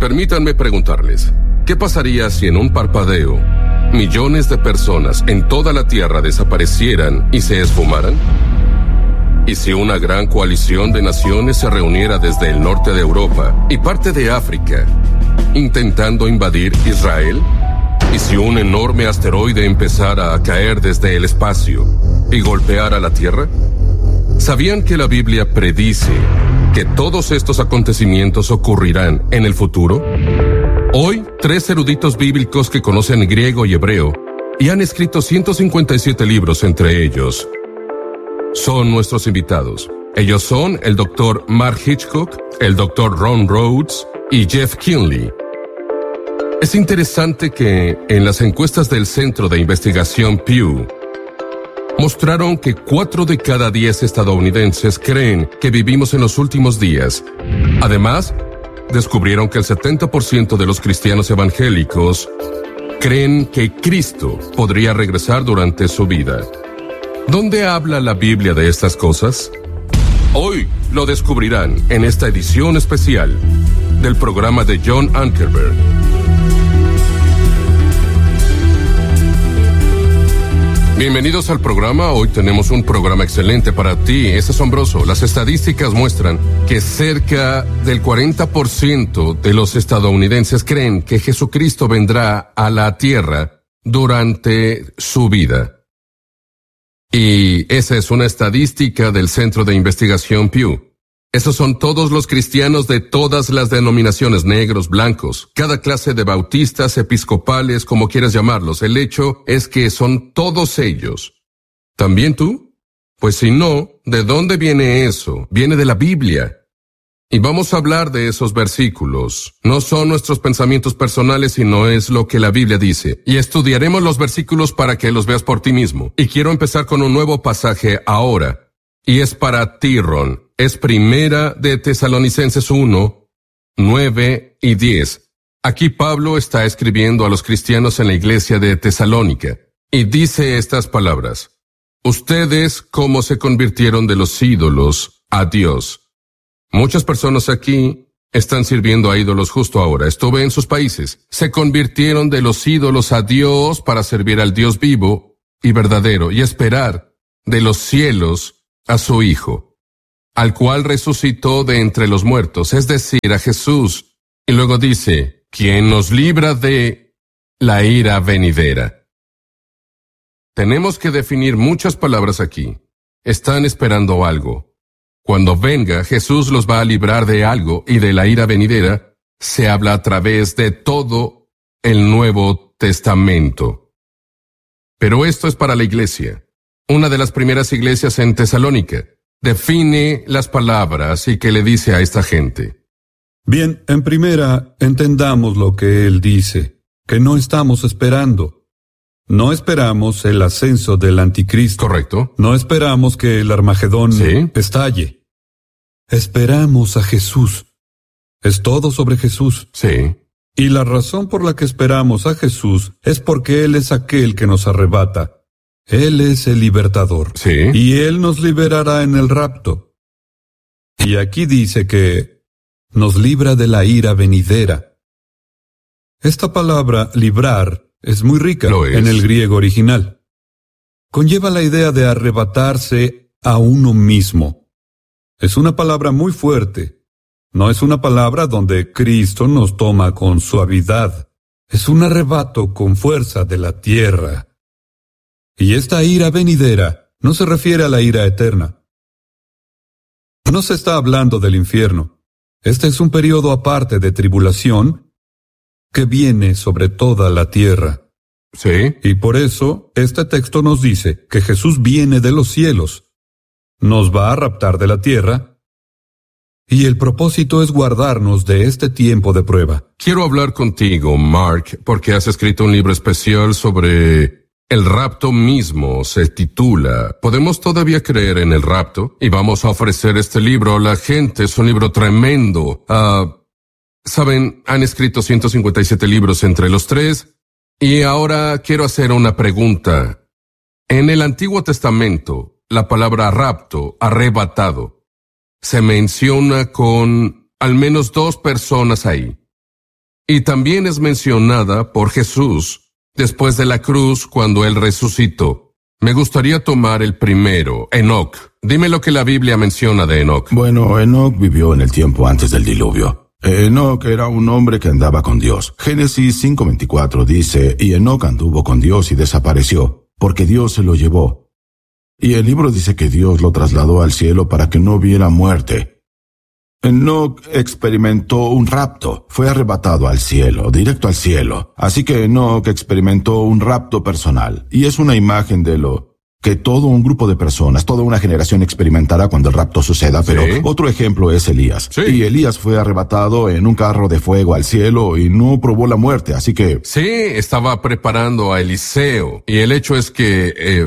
Permítanme preguntarles, ¿qué pasaría si en un parpadeo millones de personas en toda la Tierra desaparecieran y se esfumaran? ¿Y si una gran coalición de naciones se reuniera desde el norte de Europa y parte de África, intentando invadir Israel? ¿Y si un enorme asteroide empezara a caer desde el espacio y golpeara la Tierra? ¿Sabían que la Biblia predice que todos estos acontecimientos ocurrirán en el futuro? Hoy, 3 eruditos bíblicos que conocen griego y hebreo y han escrito 157 libros entre ellos son nuestros invitados. Ellos son el Dr. Mark Hitchcock, el Dr. Ron Rhodes y Jeff Kinley. Es interesante que en las encuestas del Centro de Investigación Pew mostraron que 4 de cada 10 estadounidenses creen que vivimos en los últimos días. Además, descubrieron que el 70% de los cristianos evangélicos creen que Cristo podría regresar durante su vida. ¿Dónde habla la Biblia de estas cosas? Hoy lo descubrirán en esta edición especial del programa de John Ankerberg. Bienvenidos al programa. Hoy tenemos un programa excelente para ti. Es asombroso. Las estadísticas muestran que cerca del 40% de los estadounidenses creen que Jesucristo vendrá a la tierra durante su vida. Y esa es una estadística del Centro de Investigación Pew. Esos son todos los cristianos de todas las denominaciones, negros, blancos, cada clase de bautistas, episcopales, como quieras llamarlos. El hecho es que son todos ellos. ¿También tú? Pues si no, ¿de dónde viene eso? Viene de la Biblia. Y vamos a hablar de esos versículos. No son nuestros pensamientos personales, sino es lo que la Biblia dice. Y estudiaremos los versículos para que los veas por ti mismo. Y quiero empezar con un nuevo pasaje ahora. Y es para ti, Ron. Es Primera de Tesalonicenses 1, 9 y 10. Aquí Pablo está escribiendo a los cristianos en la iglesia de Tesalónica. Y dice estas palabras. Ustedes, ¿cómo se convirtieron de los ídolos a Dios? Muchas personas aquí están sirviendo a ídolos justo ahora. Estuve en sus países. Se convirtieron de los ídolos a Dios para servir al Dios vivo y verdadero y esperar de los cielos a su Hijo, al cual resucitó de entre los muertos, es decir, a Jesús. Y luego dice, quien nos libra de la ira venidera. Tenemos que definir muchas palabras aquí. Están esperando algo. Cuando venga, Jesús los va a librar de algo, y de la ira venidera se habla a través de todo el Nuevo Testamento. Pero esto es para la iglesia. Una de las primeras iglesias en Tesalónica define las palabras y que le dice a esta gente. Bien, en primera, entendamos lo que él dice, que no estamos esperando. No esperamos el ascenso del anticristo. Correcto. No esperamos que el Armagedón estalle. Esperamos a Jesús. Es todo sobre Jesús. Sí. Y la razón por la que esperamos a Jesús es porque Él es aquel que nos arrebata. Él es el libertador. Sí. Y Él nos liberará en el rapto. Y aquí dice que nos libra de la ira venidera. Esta palabra, librar, es muy rica en el griego original. Conlleva la idea de arrebatarse a uno mismo. Es una palabra muy fuerte. No es una palabra donde Cristo nos toma con suavidad. Es un arrebato con fuerza de la tierra. Y esta ira venidera no se refiere a la ira eterna. No se está hablando del infierno. Este es un periodo aparte de tribulación que viene sobre toda la tierra. Sí. Y por eso, este texto nos dice que Jesús viene de los cielos, nos va a raptar de la tierra, y el propósito es guardarnos de este tiempo de prueba. Quiero hablar contigo, Mark, porque has escrito un libro especial sobre el rapto mismo. Se titula ¿Podemos todavía creer en el rapto? Y vamos a ofrecer este libro a la gente. Es un libro tremendo. Saben, han escrito 157 libros entre los tres. Y ahora quiero hacer una pregunta. En el Antiguo Testamento, la palabra rapto, arrebatado, se menciona con al menos 2 personas ahí. y también es mencionada por Jesús después de la cruz cuando Él resucitó. Me gustaría tomar el primero, Enoc. Dime lo que la Biblia menciona de Enoc. Bueno, Enoc vivió en el tiempo antes del diluvio. Enoc era un hombre que andaba con Dios. Génesis 5:24 dice, y Enoc anduvo con Dios y desapareció, porque Dios se lo llevó. Y el libro dice que Dios lo trasladó al cielo para que no viera muerte. Enoc experimentó un rapto, fue arrebatado al cielo, directo al cielo. Así que Enoc experimentó un rapto personal, y es una imagen de lo que todo un grupo de personas, toda una generación experimentará cuando el rapto suceda, pero Sí. otro ejemplo es Elías. Sí. Y Elías fue arrebatado en un carro de fuego al cielo y no probó la muerte, así que... Sí, estaba preparando a Eliseo, y el hecho es que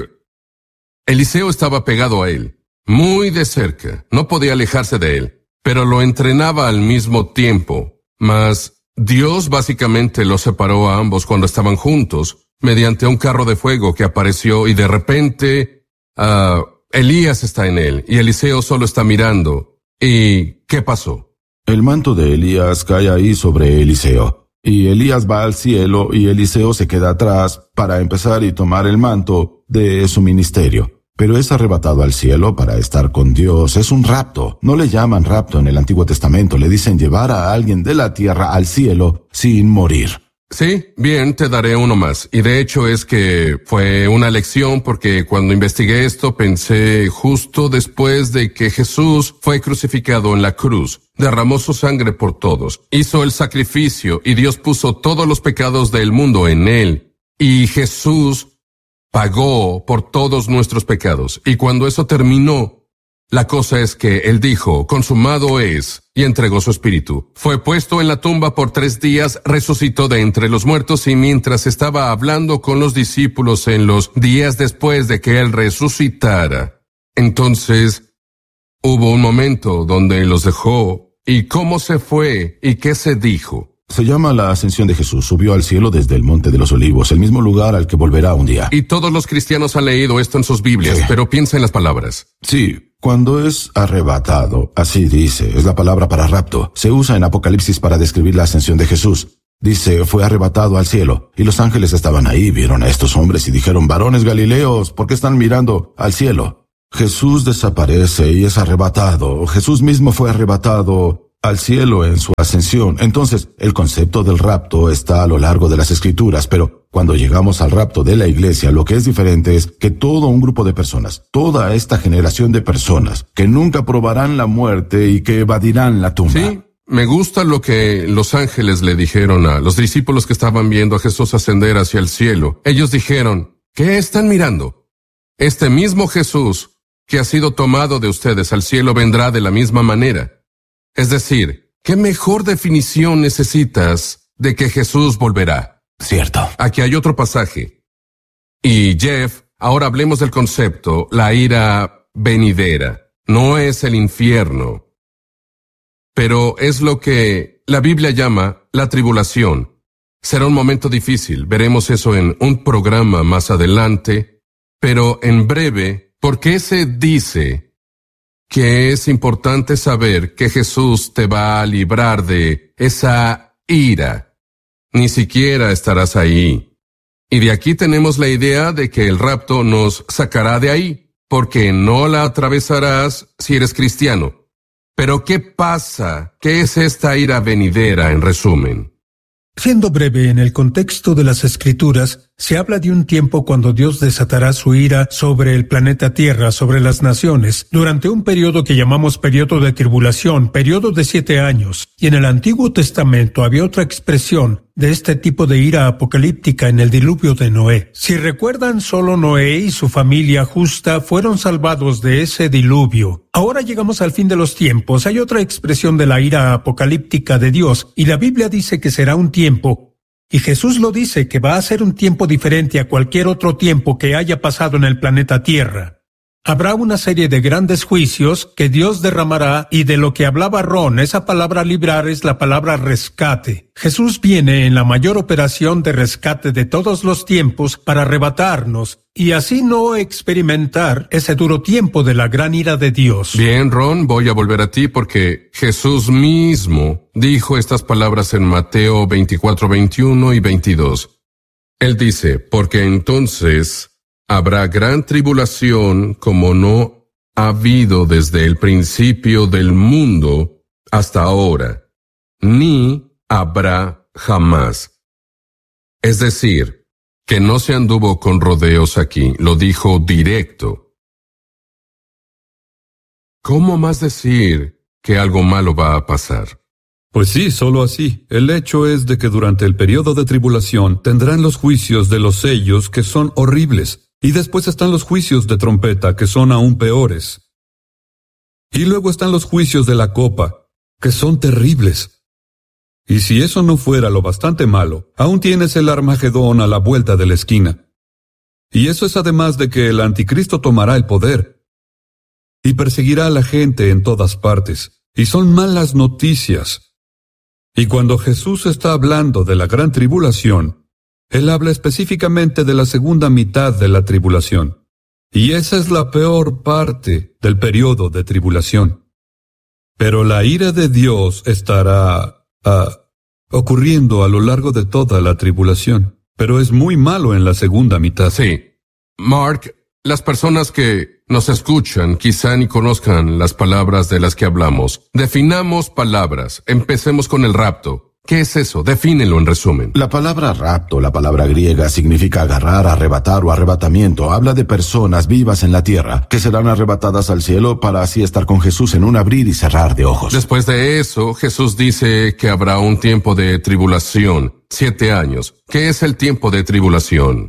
Eliseo estaba pegado a él, muy de cerca, no podía alejarse de él, pero lo entrenaba al mismo tiempo. Mas Dios básicamente los separó a ambos cuando estaban juntos, mediante un carro de fuego que apareció y de repente Elías está en él y Eliseo solo está mirando. ¿Y qué pasó? El manto de Elías cae ahí sobre Eliseo, y Elías va al cielo y Eliseo se queda atrás para empezar y tomar el manto de su ministerio. Pero es arrebatado al cielo para estar con Dios. Es un rapto. No le llaman rapto en el Antiguo Testamento, le dicen llevar a alguien de la tierra al cielo sin morir. Sí, bien, te daré uno más. Y de hecho es que fue una lección porque cuando investigué esto pensé justo después de que Jesús fue crucificado en la cruz, derramó su sangre por todos, hizo el sacrificio y Dios puso todos los pecados del mundo en él. Y Jesús pagó por todos nuestros pecados. Y cuando eso terminó, la cosa es que Él dijo, consumado es, y entregó su espíritu. Fue puesto en la tumba por 3 días, resucitó de entre los muertos, y mientras estaba hablando con los discípulos en los días después de que Él resucitara, entonces hubo un momento donde los dejó. ¿Y cómo se fue? ¿Y qué se dijo? Se llama la ascensión de Jesús. Subió al cielo desde el Monte de los Olivos, el mismo lugar al que volverá un día. Y todos los cristianos han leído esto en sus Biblias, Sí. pero piensa en las palabras. Sí, cuando es arrebatado, así dice, es la palabra para rapto. Se usa en Apocalipsis para describir la ascensión de Jesús. Dice, fue arrebatado al cielo, y los ángeles estaban ahí, vieron a estos hombres y dijeron, varones Galileos, ¿por qué están mirando al cielo? Jesús desaparece y es arrebatado. Jesús mismo fue arrebatado al cielo en su ascensión. Entonces, el concepto del rapto está a lo largo de las Escrituras, pero cuando llegamos al rapto de la iglesia, lo que es diferente es que todo un grupo de personas, toda esta generación de personas, que nunca probarán la muerte y que evadirán la tumba. Sí, me gusta lo que los ángeles le dijeron a los discípulos que estaban viendo a Jesús ascender hacia el cielo. Ellos dijeron, ¿qué están mirando? Este mismo Jesús que ha sido tomado de ustedes al cielo vendrá de la misma manera. Es decir, ¿qué mejor definición necesitas de que Jesús volverá? Cierto. Aquí hay otro pasaje. Y Jeff, ahora hablemos del concepto, la ira venidera. No es el infierno, pero es lo que la Biblia llama la tribulación. Será un momento difícil, veremos eso en un programa más adelante, pero en breve, ¿por qué se dice que es importante saber que Jesús te va a librar de esa ira? Ni siquiera estarás ahí. Y de aquí tenemos la idea de que el rapto nos sacará de ahí, porque no la atravesarás si eres cristiano. Pero ¿qué pasa? ¿Qué es esta ira venidera en resumen? Siendo breve, en el contexto de las Escrituras, se habla de un tiempo cuando Dios desatará su ira sobre el planeta Tierra, sobre las naciones, durante un periodo que llamamos periodo de tribulación, periodo de 7 años. Y en el Antiguo Testamento había otra expresión de este tipo de ira apocalíptica en el diluvio de Noé. Si recuerdan, solo Noé y su familia justa fueron salvados de ese diluvio. Ahora llegamos al fin de los tiempos. Hay otra expresión de la ira apocalíptica de Dios, y la Biblia dice que será un tiempo, y Jesús lo dice, que va a ser un tiempo diferente a cualquier otro tiempo que haya pasado en el planeta Tierra. Habrá una serie de grandes juicios que Dios derramará, y de lo que hablaba Ron, esa palabra librar es la palabra rescate. Jesús viene en la mayor operación de rescate de todos los tiempos para arrebatarnos y así no experimentar ese duro tiempo de la gran ira de Dios. Bien, Ron, voy a volver a ti porque Jesús mismo dijo estas palabras en Mateo 24, 21 y 22. Él dice, porque entonces habrá gran tribulación como no ha habido desde el principio del mundo hasta ahora, ni habrá jamás. Es decir, que no se anduvo con rodeos aquí, lo dijo directo. ¿Cómo más decir que algo malo va a pasar? Pues sí, solo así. El hecho es de que durante el periodo de tribulación tendrán los juicios de los sellos que son horribles. Y después están los juicios de trompeta, que son aún peores. Y luego están los juicios de la copa, que son terribles. Y si eso no fuera lo bastante malo, aún tienes el Armagedón a la vuelta de la esquina. Y eso es además de que el anticristo tomará el poder y perseguirá a la gente en todas partes. Y son malas noticias. Y cuando Jesús está hablando de la gran tribulación, Él habla específicamente de la segunda mitad de la tribulación. Y esa es la peor parte del periodo de tribulación. Pero la ira de Dios estará ocurriendo a lo largo de toda la tribulación. Pero es muy malo en la segunda mitad. Sí. Mark, las personas que nos escuchan quizá ni conozcan las palabras de las que hablamos. Definamos palabras. Empecemos con el rapto. ¿Qué es eso? Defínelo en resumen. La palabra rapto, la palabra griega, significa agarrar, arrebatar o arrebatamiento. Habla de personas vivas en la tierra que serán arrebatadas al cielo para así estar con Jesús en un abrir y cerrar de ojos. Después de eso, Jesús dice que habrá un tiempo de tribulación, 7 años. ¿Qué es el tiempo de tribulación?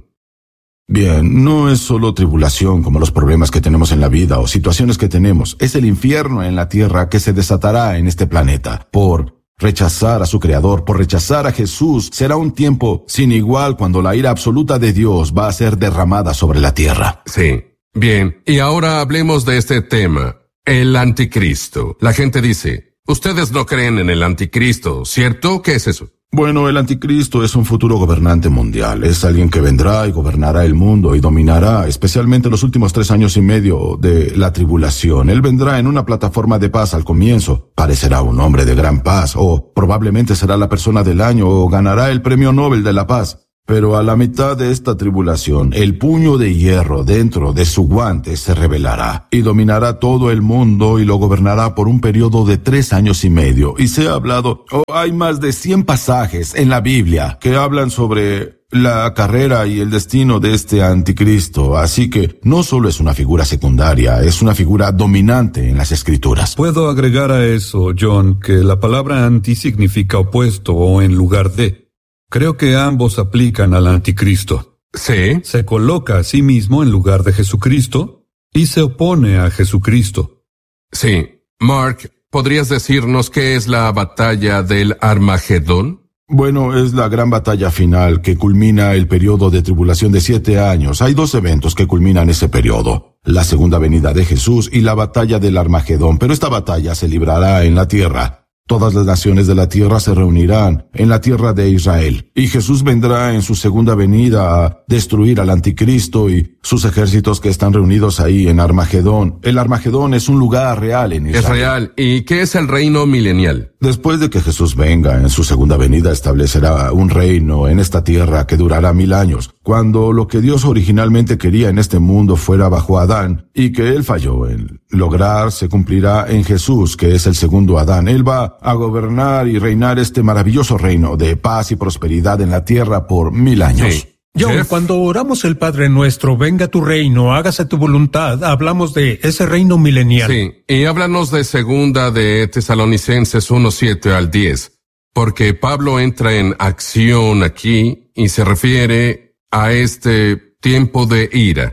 Bien, no es solo tribulación como los problemas que tenemos en la vida o situaciones que tenemos. Es el infierno en la tierra que se desatará en este planeta por rechazar a su Creador, por rechazar a Jesús. Será un tiempo sin igual cuando la ira absoluta de Dios va a ser derramada sobre la tierra. Sí. Bien, y ahora hablemos de este tema, el anticristo. La gente dice, ustedes no creen en el anticristo, ¿cierto? ¿Qué es eso? Bueno, el anticristo es un futuro gobernante mundial. Es alguien que vendrá y gobernará el mundo y dominará, especialmente los últimos 3 años y medio de la tribulación. Él vendrá en una plataforma de paz al comienzo. Parecerá un hombre de gran paz, o probablemente será la persona del año, o ganará el premio Nobel de la paz. Pero a la mitad de esta tribulación, el puño de hierro dentro de su guante se revelará y dominará todo el mundo y lo gobernará por un periodo de 3 años y medio. Y se ha hablado, hay más de 100 pasajes en la Biblia que hablan sobre la carrera y el destino de este anticristo. Así que no solo es una figura secundaria, es una figura dominante en las Escrituras. Puedo agregar a eso, John, que la palabra anti significa opuesto o en lugar de. Creo que ambos aplican al anticristo. Sí. Se coloca a sí mismo en lugar de Jesucristo y se opone a Jesucristo. Sí. Mark, ¿podrías decirnos qué es la batalla del Armagedón? Bueno, es la gran batalla final que culmina el periodo de tribulación de 7 años. Hay 2 eventos que culminan ese periodo: la segunda venida de Jesús y la batalla del Armagedón. Pero esta batalla se librará en la tierra. Todas las naciones de la tierra se reunirán en la tierra de Israel, y Jesús vendrá en su segunda venida a destruir al anticristo y sus ejércitos que están reunidos ahí en Armagedón. El Armagedón es un lugar real en Israel. Es real. ¿Y qué es el reino milenial? Después de que Jesús venga en su segunda venida, establecerá un reino en esta tierra que durará 1000 años. Cuando lo que Dios originalmente quería en este mundo fuera bajo Adán, y que él falló en lograr, se cumplirá en Jesús, que es el segundo Adán. Él va a gobernar y reinar este maravilloso reino de paz y prosperidad en la tierra por 1000 años. Sí. John, cuando oramos el Padre Nuestro, venga tu reino, hágase tu voluntad, hablamos de ese reino milenial. Sí, y háblanos de segunda de Tesalonicenses 1:7 al 10, porque Pablo entra en acción aquí y se refiere a este tiempo de ira.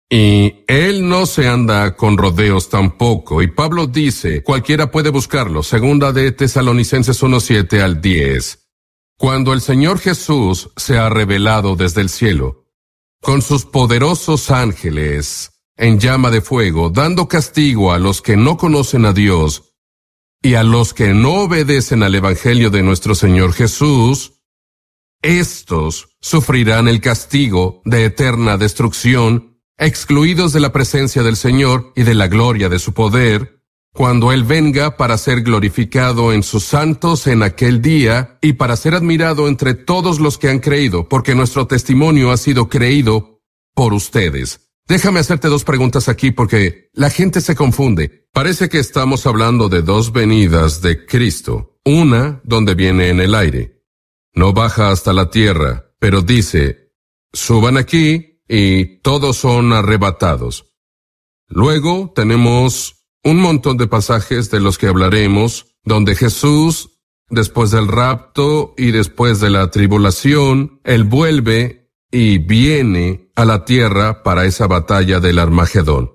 Y él no se anda con rodeos tampoco, y Pablo dice, cualquiera puede buscarlo, segunda de Tesalonicenses 1:7 al 10. Cuando el Señor Jesús se ha revelado desde el cielo, con sus poderosos ángeles, en llama de fuego, dando castigo a los que no conocen a Dios y a los que no obedecen al Evangelio de nuestro Señor Jesús, estos sufrirán el castigo de eterna destrucción, excluidos de la presencia del Señor y de la gloria de su poder, cuando Él venga para ser glorificado en sus santos en aquel día y para ser admirado entre todos los que han creído, porque nuestro testimonio ha sido creído por ustedes. Déjame hacerte dos preguntas aquí porque la gente se confunde. Parece que estamos hablando de dos venidas de Cristo. Una donde viene en el aire. No baja hasta la tierra, pero dice, suban aquí y todos son arrebatados. Luego tenemos un montón de pasajes de los que hablaremos, donde Jesús, después del rapto y después de la tribulación, Él vuelve y viene a la tierra para esa batalla del Armagedón.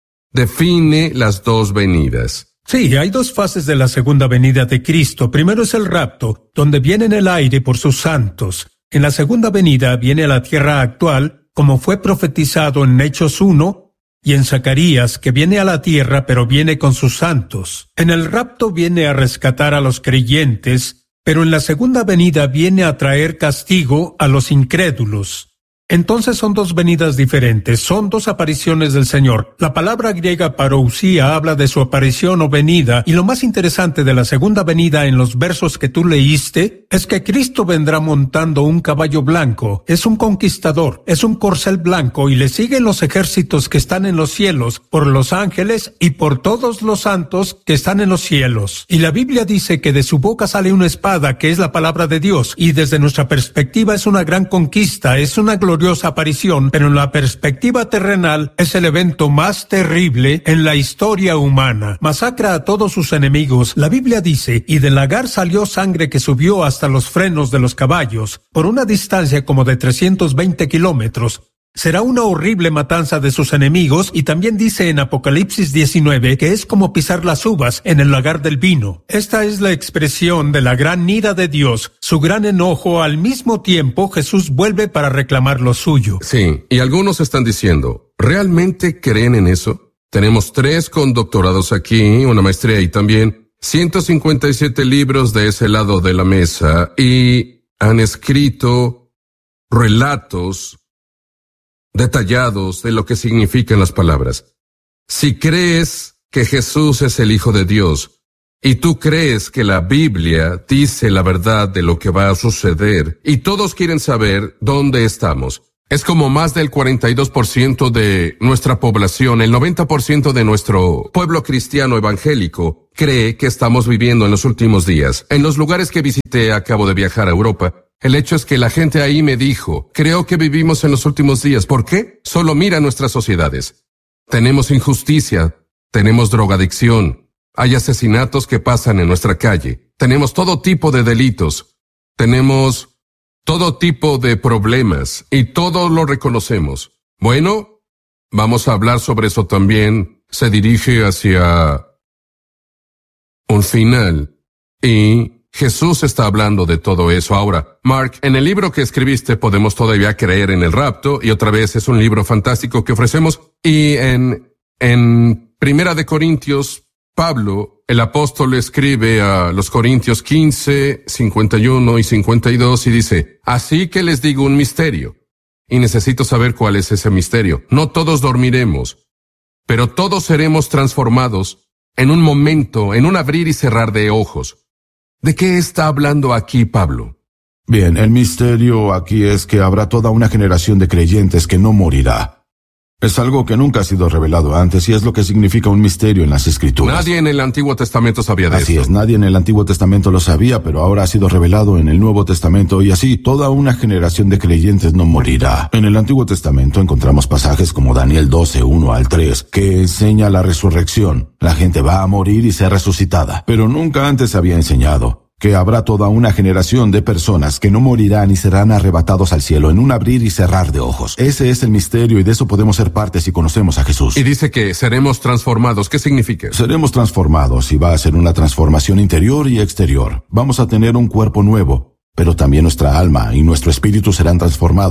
Define las dos venidas. Sí, hay dos fases de la segunda venida de Cristo. Primero es el rapto, donde viene en el aire por sus santos. En la segunda venida viene a la tierra actual, como fue profetizado en Hechos 1 y en Zacarías, que viene a la tierra pero viene con sus santos. En el rapto viene a rescatar a los creyentes, pero en la segunda venida viene a traer castigo a los incrédulos. Entonces son dos venidas diferentes, son dos apariciones del Señor. La palabra griega parousia habla de su aparición o venida, y lo más interesante de la segunda venida en los versos que tú leíste es que Cristo vendrá montando un caballo blanco, es un conquistador, es un corcel blanco y le siguen los ejércitos que están en los cielos, por los ángeles y por todos los santos que están en los cielos. Y la Biblia dice que de su boca sale una espada que es la palabra de Dios, y desde nuestra perspectiva es una gran conquista, es una gloriosa aparición, pero en la perspectiva terrenal es el evento más terrible en la historia humana. Masacra a todos sus enemigos. La Biblia dice, y del lagar salió sangre que subió hasta los frenos de los caballos, por una distancia como de 320 kilómetros. Será una horrible matanza de sus enemigos, y también dice en Apocalipsis 19 que es como pisar las uvas en el lagar del vino. Esta es la expresión de la gran ira de Dios, su gran enojo. Al mismo tiempo, Jesús vuelve para reclamar lo suyo. Sí, y algunos están diciendo, ¿realmente creen en eso? Tenemos 3 con doctorados aquí, una maestría y también 157 libros de ese lado de la mesa, y han escrito relatos detallados de lo que significan las palabras. Si crees que Jesús es el Hijo de Dios, y tú crees que la Biblia dice la verdad de lo que va a suceder, y todos quieren saber dónde estamos. Es como más del 42% de nuestra población, el 90% de nuestro pueblo cristiano evangélico, cree que estamos viviendo en los últimos días. En los lugares que visité, acabo de viajar a Europa, el hecho es que la gente ahí me dijo, creo que vivimos en los últimos días. ¿Por qué? Solo mira nuestras sociedades. Tenemos injusticia, tenemos drogadicción, hay asesinatos que pasan en nuestra calle, tenemos todo tipo de delitos, tenemos todo tipo de problemas y todo lo reconocemos. Bueno, vamos a hablar sobre eso también. Se dirige hacia un final y Jesús está hablando de todo eso. Ahora, Mark, en el libro que escribiste podemos todavía creer en el rapto, y otra vez es un libro fantástico que ofrecemos, y en Primera de Corintios, Pablo, el apóstol, escribe a los Corintios 15, 51 y 52 y dice, así que les digo un misterio, y necesito saber cuál es ese misterio. No todos dormiremos, pero todos seremos transformados en un momento, en un abrir y cerrar de ojos. ¿De qué está hablando aquí Pablo? Bien, el misterio aquí es que habrá toda una generación de creyentes que no morirá. Es algo que nunca ha sido revelado antes y es lo que significa un misterio en las Escrituras. Nadie en el Antiguo Testamento sabía de esto. Así es, nadie en el Antiguo Testamento lo sabía, pero ahora ha sido revelado en el Nuevo Testamento y así toda una generación de creyentes no morirá. En el Antiguo Testamento encontramos pasajes como Daniel 12, 1 al 3, que enseña la resurrección. La gente va a morir y ser resucitada, pero nunca antes se había enseñado que habrá toda una generación de personas que no morirán y serán arrebatados al cielo en un abrir y cerrar de ojos. Ese es el misterio y de eso podemos ser parte si conocemos a Jesús. Y dice que seremos transformados. ¿Qué significa? Seremos transformados y va a ser una transformación interior y exterior. Vamos a tener un cuerpo nuevo, pero también nuestra alma y nuestro espíritu serán transformados.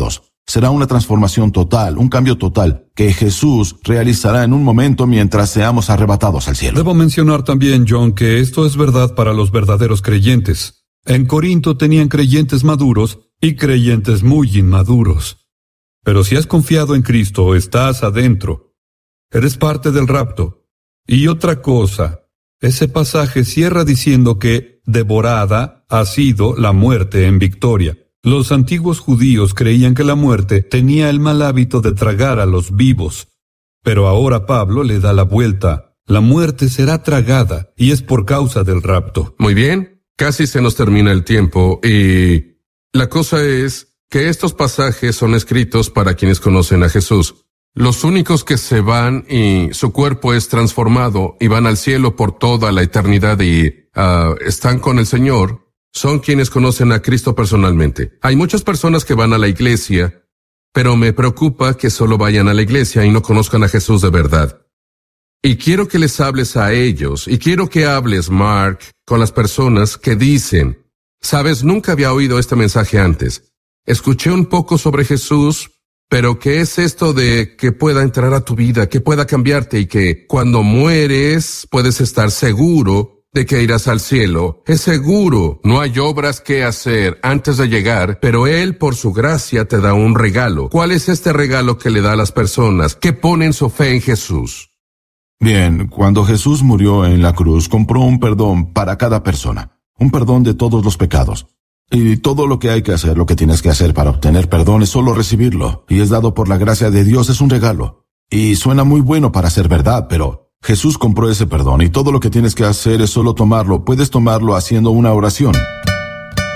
Será una transformación total, un cambio total, que Jesús realizará en un momento mientras seamos arrebatados al cielo. Debo mencionar también, John, que esto es verdad para los verdaderos creyentes. En Corinto tenían creyentes maduros y creyentes muy inmaduros. Pero si has confiado en Cristo, estás adentro. Eres parte del rapto. Y otra cosa, ese pasaje cierra diciendo que devorada ha sido la muerte en victoria. Los antiguos judíos creían que la muerte tenía el mal hábito de tragar a los vivos. Pero ahora Pablo le da la vuelta. La muerte será tragada, y es por causa del rapto. Muy bien, casi se nos termina el tiempo, y la cosa es que estos pasajes son escritos para quienes conocen a Jesús. Los únicos que se van y su cuerpo es transformado y van al cielo por toda la eternidad y están con el Señor, son quienes conocen a Cristo personalmente. Hay muchas personas que van a la iglesia, pero me preocupa que solo vayan a la iglesia y no conozcan a Jesús de verdad. Y quiero que les hables a ellos, y quiero que hables, Mark, con las personas que dicen, sabes, nunca había oído este mensaje antes. Escuché un poco sobre Jesús, pero ¿qué es esto de que pueda entrar a tu vida, que pueda cambiarte y que cuando mueres puedes estar seguro de que irás al cielo? Es seguro, no hay obras que hacer antes de llegar, pero Él por su gracia te da un regalo. ¿Cuál es este regalo que le da a las personas que ponen su fe en Jesús? Bien, cuando Jesús murió en la cruz, compró un perdón para cada persona, un perdón de todos los pecados. Y todo lo que hay que hacer, lo que tienes que hacer para obtener perdón es solo recibirlo, y es dado por la gracia de Dios, es un regalo. Y suena muy bueno para ser verdad, pero Jesús compró ese perdón y todo lo que tienes que hacer es solo tomarlo. Puedes tomarlo haciendo una oración.